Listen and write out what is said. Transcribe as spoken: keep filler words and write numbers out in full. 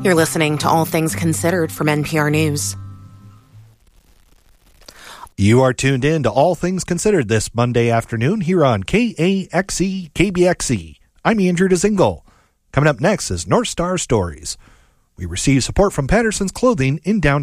You're listening to All Things Considered from N P R News. You are tuned in to All Things Considered this Monday afternoon here on K A X E K B X E. I'm Andrew DeZingle. Coming up next is North Star Stories. We receive support from Patterson's Clothing in downtown